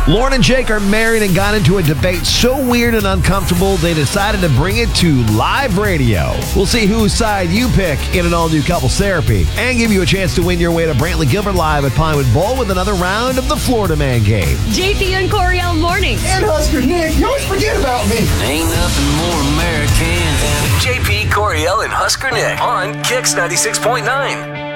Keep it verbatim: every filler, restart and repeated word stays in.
Lauren and Jake are married and got into a debate so weird and uncomfortable they decided to bring it to live radio. We'll see whose side you pick in an all-new couples therapy and give you a chance to win your way to Brantley Gilbert Live at Pinewood Bowl with another round of the Florida Man Game. J P and Coriel mornings. And Husker Nick, you always forget about me. Ain't nothing more American than J P, Coriel, and Husker Nick on Kicks ninety-six point nine.